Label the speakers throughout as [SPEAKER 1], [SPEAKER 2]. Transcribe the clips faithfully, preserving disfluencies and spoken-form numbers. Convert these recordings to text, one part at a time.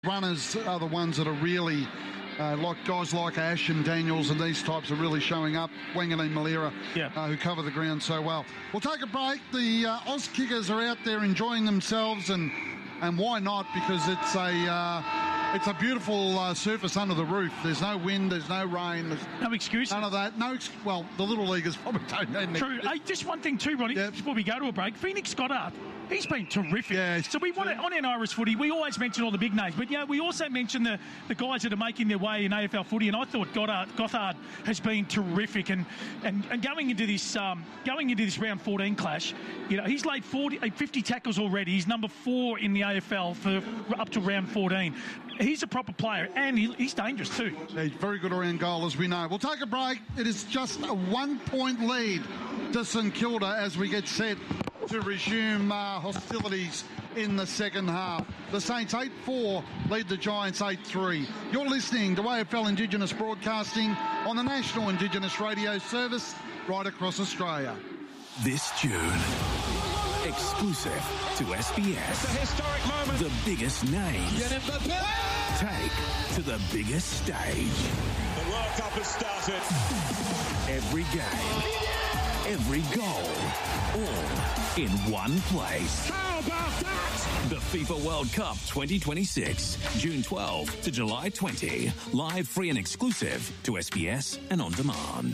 [SPEAKER 1] Runners are the ones that are really, uh, like guys like Ash and Daniels and these types are really showing up. Wanganeen Malira,
[SPEAKER 2] yeah.
[SPEAKER 1] uh, who cover the ground so well. We'll take a break. The uh, Oz Kickers are out there enjoying themselves, and and why not? Because it's a uh, it's a beautiful uh, surface under the roof. There's no wind, there's no rain, there's
[SPEAKER 2] no excuse.
[SPEAKER 1] None of that. No, ex- well, the little leaguers probably don't need.
[SPEAKER 2] True. Hey, just one thing too, Ronnie. Yep. Before we go to a break, Phoenix Goddard. He's been terrific. Yeah, so we want to, on our Irish footy, we always mention all the big names, but yeah, we also mention the, the guys that are making their way in A F L footy, and I thought Goddard, Gothard has been terrific, and, and, and going into this um, going into this round fourteen clash, you know, he's laid forty, fifty tackles already. He's number four in the A F L for up to round fourteen. He's a proper player, and he, he's dangerous too.
[SPEAKER 1] He's very good around goal, as we know. We'll take a break. It is just a one-point lead to St Kilda as we get set to resume uh, hostilities in the second half. The Saints eight four lead the Giants eight three. You're listening to A F L Indigenous Broadcasting on the National Indigenous Radio Service right across Australia.
[SPEAKER 3] This June, exclusive to S B S.
[SPEAKER 4] It's a historic moment.
[SPEAKER 3] The biggest names take to the biggest stage.
[SPEAKER 4] The World Cup has started.
[SPEAKER 3] Every game, every goal, all in one place.
[SPEAKER 4] How about that?
[SPEAKER 3] The FIFA World Cup twenty twenty-six, June twelfth to July twentieth. Live, free and exclusive to S B S and on demand.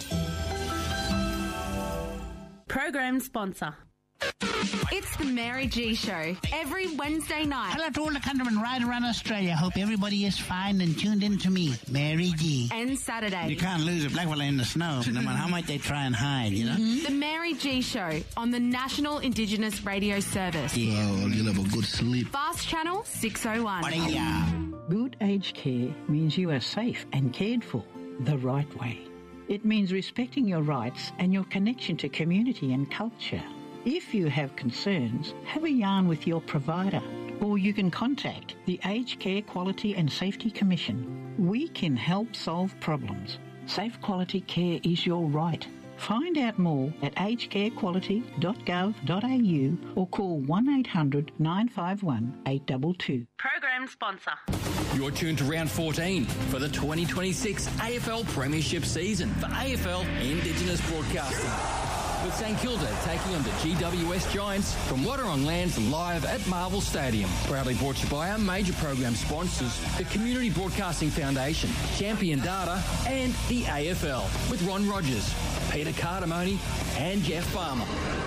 [SPEAKER 5] Program sponsor.
[SPEAKER 6] It's the Mary G Show every Wednesday night.
[SPEAKER 7] Hello to all the countrymen right around Australia. Hope everybody is fine and tuned in to me, Mary G.
[SPEAKER 6] And Saturday.
[SPEAKER 7] You can't lose a black fella in the snow, no matter how much they try and hide, you know?
[SPEAKER 6] Mm-hmm. The Mary G Show on the National Indigenous Radio Service.
[SPEAKER 7] Yeah, well, you'll have a good sleep.
[SPEAKER 6] Fast Channel six oh one.
[SPEAKER 8] Good aged care means you are safe and cared for the right way. It means respecting your rights and your connection to community and culture. If you have concerns, have a yarn with your provider, or you can contact the Aged Care Quality and Safety Commission. We can help solve problems. Safe quality care is your right. Find out more at aged care quality dot gov dot a u or call one eight hundred nine five one eight two two.
[SPEAKER 5] Program sponsor.
[SPEAKER 9] You're tuned to round fourteen for the twenty twenty-six A F L Premiership season for A F L Indigenous Broadcasting. With St Kilda taking on the G W S Giants from Wadawurrung Lands live at Marvel Stadium. Proudly brought to you by our major program sponsors, the Community Broadcasting Foundation, Champion Data and the A F L. With Ron Rogers, Peter Cardamone and Jeff Farmer.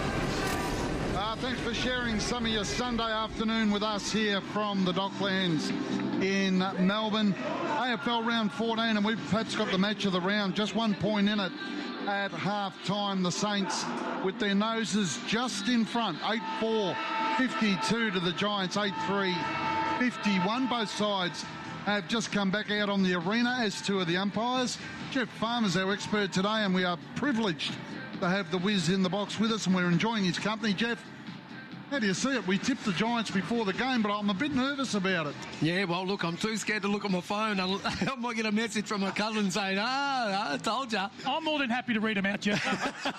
[SPEAKER 1] Uh, thanks for sharing some of your Sunday afternoon with us here from the Docklands in Melbourne. A F L round fourteen, and we've perhaps got the match of the round, just one point in it. At half-time, the Saints with their noses just in front, eight four, fifty-two to the Giants, eight three, fifty-one. Both sides have just come back out on the arena as two of the umpires. Jeff Farmer's our expert today, and we are privileged to have the Wiz in the box with us, and we're enjoying his company. Jeff, how do you see it? We tipped the Giants before the game, but I'm a bit nervous about it.
[SPEAKER 10] Yeah, well, look, I'm too scared to look at my phone. I might get a message from my cousin saying, ah, I told you.
[SPEAKER 2] I'm more than happy to read them out, Jeff.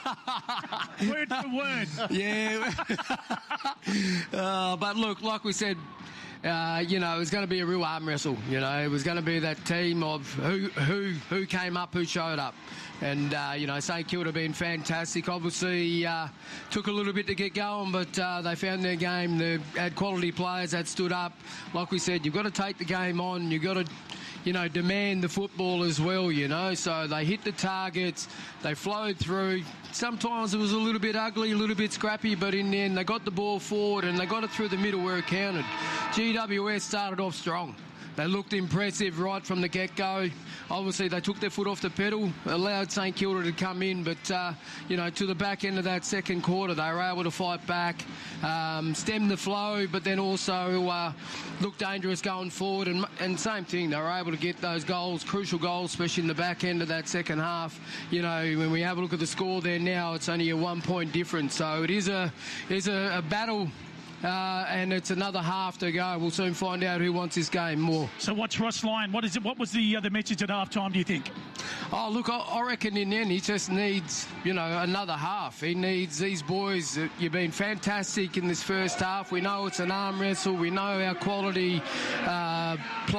[SPEAKER 2] Word for word.
[SPEAKER 10] Yeah. uh, but look, like we said, Uh, you know, it was going to be a real arm wrestle. You know, it was going to be that team of who who who came up, who showed up. And, uh, you know, St Kilda been fantastic. Obviously, uh, took a little bit to get going, but uh, they found their game. They had quality players that stood up. Like we said, you've got to take the game on. You've got to, you know, demand the football as well, you know. So they hit the targets. They flowed through. Sometimes it was a little bit ugly, a little bit scrappy, but in the end they got the ball forward and they got it through the middle where it counted. G W S started off strong. They looked impressive right from the get-go. Obviously, they took their foot off the pedal, allowed St Kilda to come in, but, uh, you know, to the back end of that second quarter, they were able to fight back, um, stem the flow, but then also uh, look dangerous going forward. And, and same thing, they were able to get those goals, crucial goals, especially in the back end of that second half. You know, when we have a look at the score there now, it's only a one-point difference. So it is a, it is a, a battle uh, and it's another half to go. We'll soon find out who wants this game more.
[SPEAKER 2] So what's Ross Lyon? What is it? What was the uh, the message at half time, do you think?
[SPEAKER 10] Oh, look, I, I reckon in the end he just needs, you know, another half. He needs these boys. Uh, you've been fantastic in this first half. We know it's an arm wrestle. We know our quality uh,